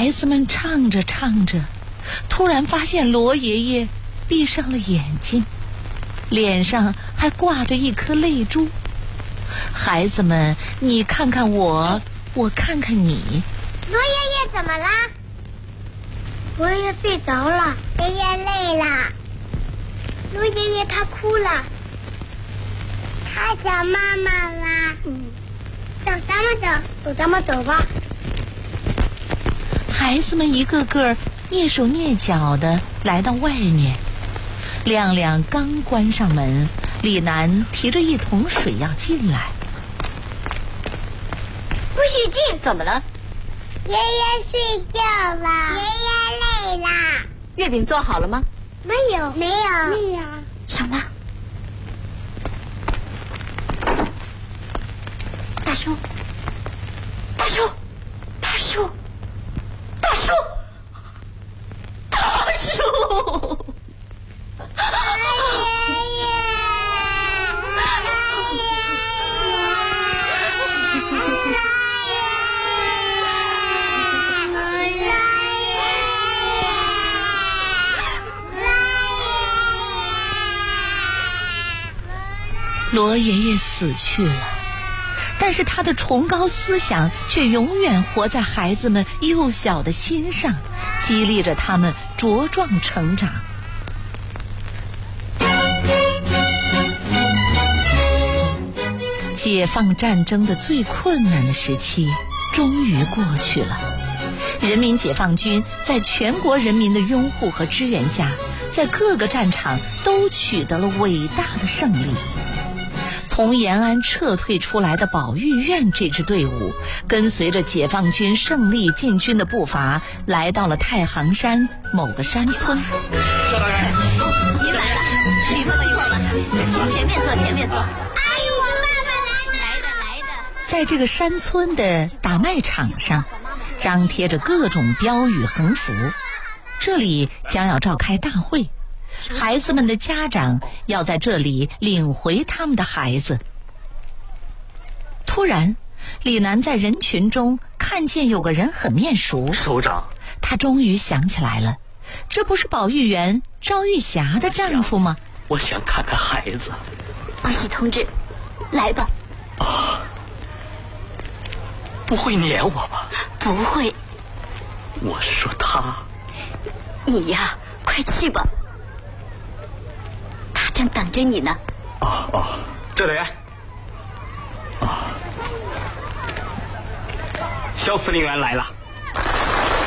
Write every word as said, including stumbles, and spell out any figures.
孩子们唱着唱着，突然发现罗爷爷闭上了眼睛，脸上还挂着一颗泪珠。孩子们，你看看我，我看看你。 罗爷爷怎么啦？罗爷爷睡着了，爷爷累了。罗爷爷他哭了，他想妈妈啦。嗯，走，咱们走，走，咱们走吧。 孩子们一个个蹑手蹑脚地来到外面。亮亮刚关上门，李楠提着一桶水要进来。 不许进！ 怎么了？ 爷爷睡觉了，爷爷累了。 月饼做好了吗？ 没有，没有，没有。 什么？大叔，大叔，大叔，大叔，大叔！ 罗爷爷死去了，但是他的崇高思想却永远活在孩子们幼小的心上，激励着他们茁壮成长。解放战争的最困难的时期终于过去了，人民解放军在全国人民的拥护和支援下，在各个战场都取得了伟大的胜利。从延安撤退出来的保育院这支队伍，跟随着解放军胜利进军的步伐，来到了太行山某个山村。 肖大员， 您来了，里头请坐吧，前面坐，前面坐。 阿姨，我爸爸来了， 来的，来的。 在这个山村的打麦场上，张贴着各种标语横幅，这里将要召开大会。孩子们的家长要在这里领回他们的孩子。突然，李楠在人群中看见有个人很面熟。 首长， 他终于想起来了，这不是保育员赵玉霞的丈夫吗？ 我想看看孩子。 宝喜同志，来吧。 啊，不会撵我吧？ 不会。 我是说他。 你呀，快去吧。正等着你呢。 哦哦，郑队员。啊，肖司令员来了。